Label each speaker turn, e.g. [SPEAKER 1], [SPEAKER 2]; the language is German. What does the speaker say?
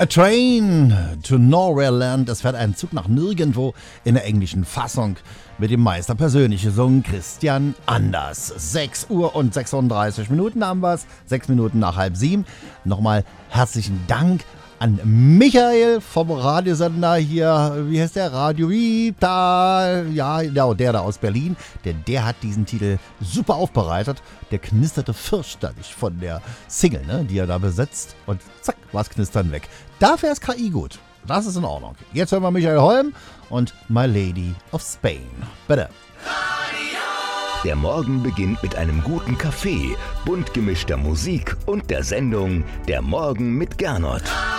[SPEAKER 1] A Train to Nowhere Land. Es fährt ein Zug nach nirgendwo in der englischen Fassung mit dem Meister persönlich gesungen Christian Anders. 6 Uhr und 36 Minuten haben wir es. 6 Minuten nach 6:30. Nochmal herzlichen Dank an Michael vom Radiosender hier, wie heißt der? Radio Vita. Ja, der da aus Berlin. Der hat diesen Titel super aufbereitet. Der knisterte fürchterlich von der Single, ne, die er da besetzt. Und zack, war es knistern weg. Dafür ist KI gut. Das ist in Ordnung. Jetzt hören wir Michael Holm und My Lady of Spain. Bitte.
[SPEAKER 2] Der Morgen beginnt mit einem guten Kaffee, bunt gemischter Musik und der Sendung Der Morgen mit Gernot.